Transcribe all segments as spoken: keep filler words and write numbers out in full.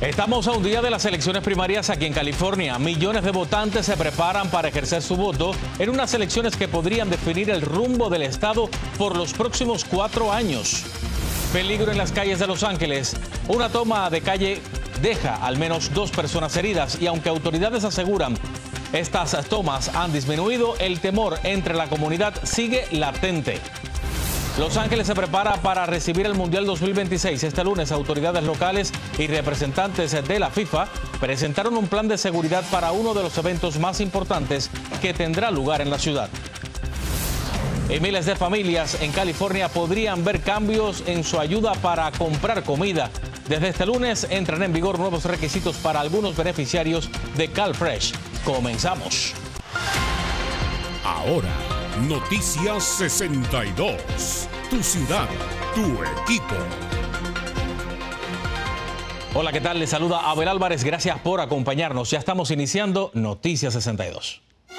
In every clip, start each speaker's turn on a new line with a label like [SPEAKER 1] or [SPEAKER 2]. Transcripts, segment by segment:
[SPEAKER 1] Estamos a un día de las elecciones primarias aquí en California. Millones de votantes se preparan para ejercer su voto en unas elecciones que podrían definir el rumbo del estado por los próximos cuatro años. Peligro en las calles de Los Ángeles. Una toma de calle deja al menos dos personas heridas y aunque autoridades aseguran estas tomas han disminuido, el temor entre la comunidad sigue latente. Los Ángeles se prepara para recibir el Mundial dos mil veintiséis. Este lunes, autoridades locales y representantes de la FIFA presentaron un plan de seguridad para uno de los eventos más importantes que tendrá lugar en la ciudad. Y miles de familias en California podrían ver cambios en su ayuda para comprar comida. Desde este lunes entran en vigor nuevos requisitos para algunos beneficiarios de CalFresh. Comenzamos.
[SPEAKER 2] Ahora, Noticias sesenta y dos. Tu ciudad, tu equipo.
[SPEAKER 1] Hola, ¿qué tal? Les saluda Abel Álvarez. Gracias por acompañarnos. Ya estamos iniciando Noticias sesenta y dos.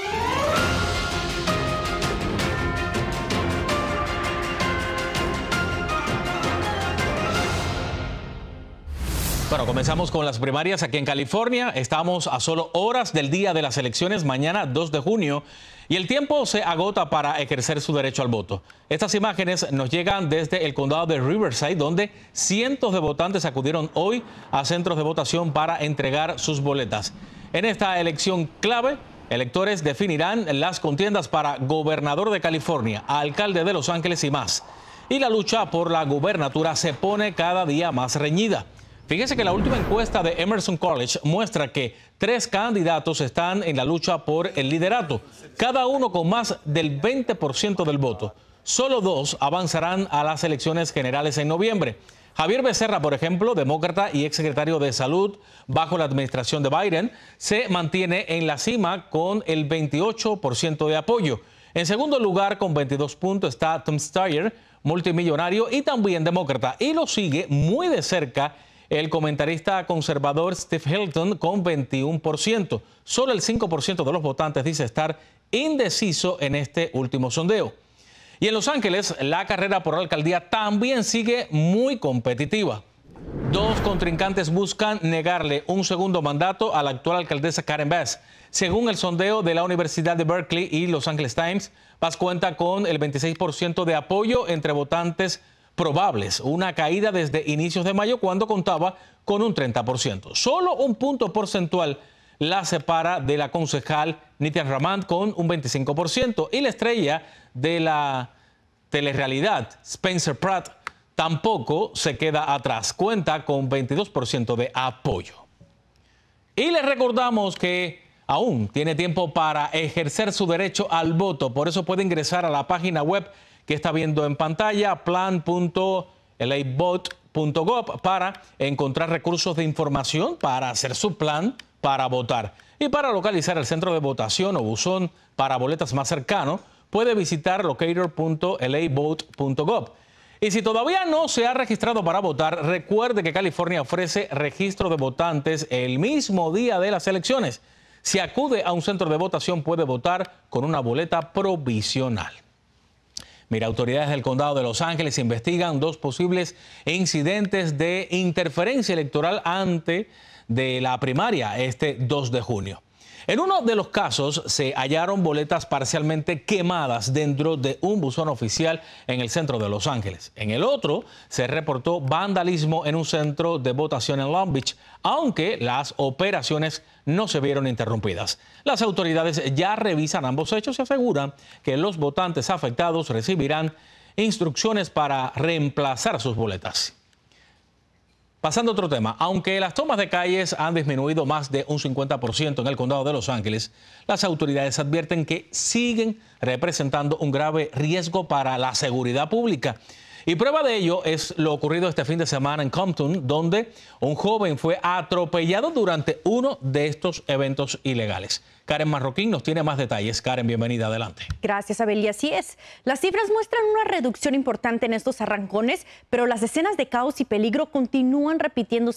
[SPEAKER 1] Bueno, comenzamos con las primarias aquí en California. Estamos a solo horas del día de las elecciones, mañana dos de junio, y el tiempo se agota para ejercer su derecho al voto. Estas imágenes nos llegan desde el condado de Riverside, donde cientos de votantes acudieron hoy a centros de votación para entregar sus boletas. En esta elección clave, electores definirán las contiendas para gobernador de California, alcalde de Los Ángeles y más. Y la lucha por la gubernatura se pone cada día más reñida. Fíjese que la última encuesta de Emerson College muestra que tres candidatos están en la lucha por el liderato, cada uno con más del veinte por ciento del voto. Solo dos avanzarán a las elecciones generales en noviembre. Javier Becerra, por ejemplo, demócrata y exsecretario de Salud bajo la administración de Biden, se mantiene en la cima con el veintiocho por ciento de apoyo. En segundo lugar, con veintidós puntos, está Tom Steyer, multimillonario y también demócrata, y lo sigue muy de cerca el comentarista conservador Steve Hilton con veintiuno por ciento. Solo el cinco por ciento de los votantes dice estar indeciso en este último sondeo. Y en Los Ángeles, la carrera por la alcaldía también sigue muy competitiva. Dos contrincantes buscan negarle un segundo mandato a la actual alcaldesa Karen Bass. Según el sondeo de la Universidad de Berkeley y Los Angeles Times, Bass cuenta con el veintiséis por ciento de apoyo entre votantes probables, una caída desde inicios de mayo cuando contaba con un treinta por ciento. Solo un punto porcentual la separa de la concejal Nitya Raman con un veinticinco por ciento y la estrella de la telerrealidad Spencer Pratt tampoco se queda atrás, cuenta con veintidós por ciento de apoyo. Y les recordamos que aún tiene tiempo para ejercer su derecho al voto, por eso puede ingresar a la página web que está viendo en pantalla, plan punto l a vote punto gov, para encontrar recursos de información para hacer su plan para votar. Y para localizar el centro de votación o buzón para boletas más cercano, puede visitar locator punto l a vote punto gov. Y si todavía no se ha registrado para votar, recuerde que California ofrece registro de votantes el mismo día de las elecciones. Si acude a un centro de votación, puede votar con una boleta provisional. Mira, autoridades del condado de Los Ángeles investigan dos posibles incidentes de interferencia electoral antes de la primaria este dos de junio. En uno de los casos se hallaron boletas parcialmente quemadas dentro de un buzón oficial en el centro de Los Ángeles. En el otro se reportó vandalismo en un centro de votación en Long Beach, aunque las operaciones no se vieron interrumpidas. Las autoridades ya revisan ambos hechos y aseguran que los votantes afectados recibirán instrucciones para reemplazar sus boletas. Pasando a otro tema, aunque las tomas de calles han disminuido más de un cincuenta por ciento en el condado de Los Ángeles, las autoridades advierten que siguen representando un grave riesgo para la seguridad pública. Y prueba de ello es lo ocurrido este fin de semana en Compton, donde un joven fue atropellado durante uno de estos eventos ilegales. Karen Marroquín nos tiene más detalles. Karen, bienvenida, adelante.
[SPEAKER 3] Gracias, Abel, y así es. Las cifras muestran una reducción importante en estos arrancones, pero las escenas de caos y peligro continúan repitiéndose